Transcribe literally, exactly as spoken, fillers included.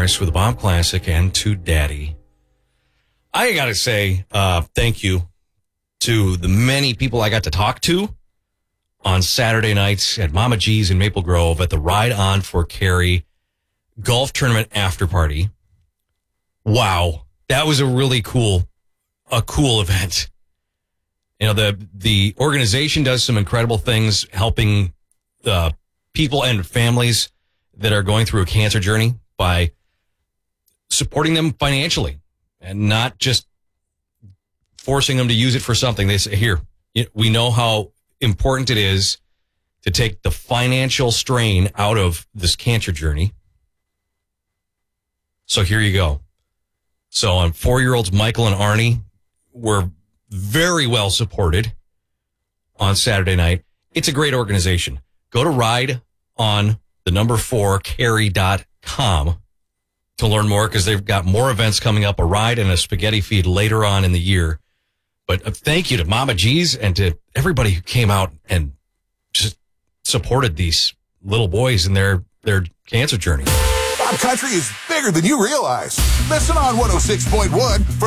Harris with the Bomb Classic and to Daddy. I got to say uh, thank you to the many people I got to talk to on Saturday nights at Mama G's in Maple Grove at the Ride On for Carrie golf tournament after party. Wow, that was a really cool, a cool event. You know, the the organization does some incredible things helping uh, people and families that are going through a cancer journey by supporting them financially and not just forcing them to use it for something. They say, here, we know how important it is to take the financial strain out of this cancer journey. So here you go. So on four-year-olds Michael and Arnie were very well supported on Saturday night. It's a great organization. Go to ride on the number four carry dot com to learn more, because they've got more events coming up, a ride and a spaghetti feed later on in the year. But uh, thank you to Mama G's and to everybody who came out and just supported these little boys in their, their cancer journey. Bob Country is bigger than you realize. Listen on one oh six point one.